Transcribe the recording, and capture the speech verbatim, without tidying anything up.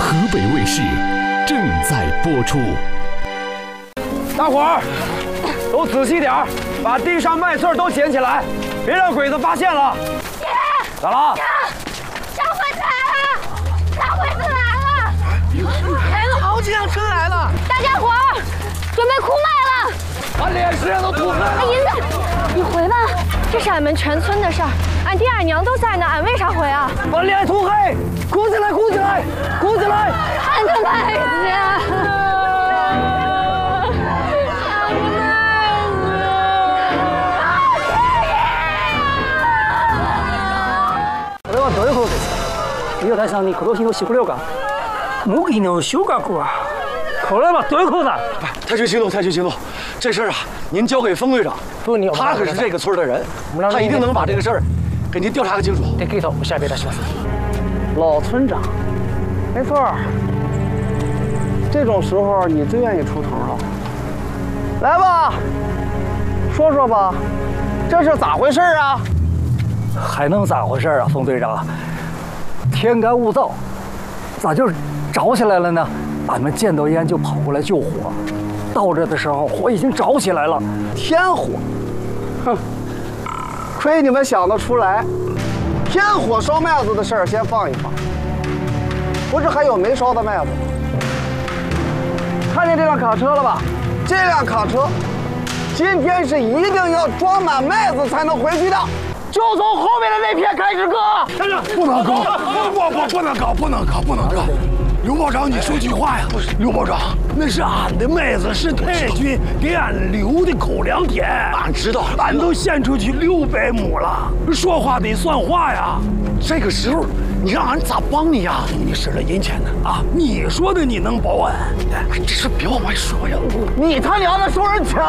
河北卫视正在播出。 大伙儿都仔细点儿，把地上麦穗都捡起来，别让鬼子发现了。 姐， 咋了？ 小鬼子来了！小鬼子来了！ 来了好几辆车来了！ 大家伙儿准备哭麦了！ 把脸石都吐开了！ 银子，你回吧，这是俺们全村的事儿，俺爹俺娘都在呢，俺为啥回啊？ 把脸涂黑，哭起来，哭起来，哭起来！ 俺的麦子。 俺はどういうことですか？宮台さんに殺しの執行官、無期の修学は、これはどういうことだ？ 采取行动，采取行动！这事儿啊，您交给封队长， 不，你他可是这个村的人，他一定能把这个事儿给您调查个清楚。 できるとお調べいたします。老村长，没错，这种时候你最愿意出头了。来吧，说说吧，这是咋回事啊？还能咋回事啊，冯队长？天干物燥，咋就着起来了呢？俺们见到烟就跑过来救火，到这的时候火已经着起来了。天火，哼，亏你们想得出来。天火烧麦子的事儿先放一放，不是还有没烧的麦子吗？看见这辆卡车了吧？这辆卡车今天是一定要装满麦子才能回去的。就从后面的那片开始割， 站着，不能割，不不不能割，不能割，不能割。刘保长，你说句话呀！刘保长，那是俺的麦子，是太君给俺留的口粮田。 俺知道， 俺都献出去六百亩了，说话得算话呀。 这个时候，你让俺咋帮你呀？ 你使了银钱呢啊！你说的你能保俺？ 这事别往外说呀！ 你他娘的收人钱！